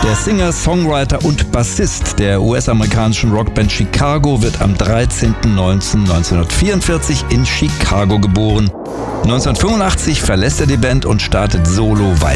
Der Singer, Songwriter und Bassist der US-amerikanischen Rockband Chicago wird am 13.09.1944 in Chicago geboren. 1985 verlässt er die Band und startet solo weiter.